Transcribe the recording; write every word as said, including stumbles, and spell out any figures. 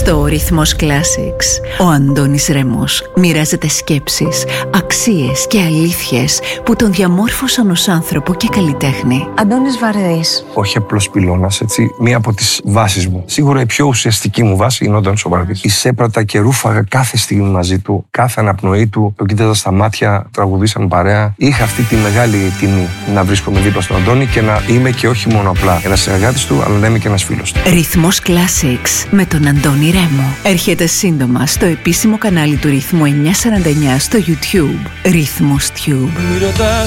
Στο Ρυθμός Classics, ο Αντώνης Ρέμος μοιράζεται σκέψεις, αξίες και αλήθειες που τον διαμόρφωσαν ως άνθρωπο και καλλιτέχνη. Αντώνης Βαρδής. Όχι απλός πυλώνας, έτσι, μία από τις βάσεις μου. Σίγουρα η πιο ουσιαστική μου βάση είναι ο Αντώνης ο Βαρδής. Εισέπρατα και ρούφαγα κάθε στιγμή μαζί του, κάθε αναπνοή του, το κοίταζα στα μάτια, τραγουδήσαν παρέα. Είχα αυτή τη μεγάλη τιμή να βρίσκομαι δίπλα στον Αντώνη και να είμαι και όχι μόνο απλά ένας συνεργάτης του, αλλά να είμαι και ένας φίλος του. Ρυθμός Classics με τον Αντώνη Ρέμο. Έρχεται σύντομα στο επίσημο κανάλι του Ρυθμού εννιακόσια σαράντα εννιά στο YouTube. Ρυθμός Tube. Μη ρωτάς